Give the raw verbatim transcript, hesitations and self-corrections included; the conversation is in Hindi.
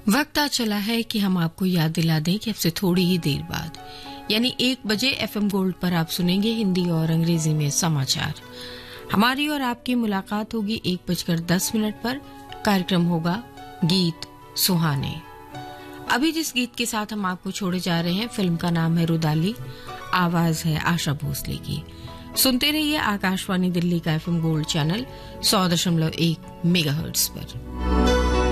वक्त आ चला है कि हम आपको याद दिला दें कि अब से थोड़ी ही देर बाद यानी एक बजे एफएम गोल्ड पर आप सुनेंगे हिंदी और अंग्रेजी में समाचार। हमारी और आपकी मुलाकात होगी एक बजकर दस मिनट पर। कार्यक्रम होगा गीत सुहाने। अभी जिस गीत के साथ हम आपको छोड़े जा रहे हैं, फिल्म का नाम है रुदाली, आवाज है आशा भोसले की। सुनते रहिए आकाशवाणी दिल्ली का एफएम गोल्ड चैनल सौ दशमलव एक मेगाहर्ट्ज पर।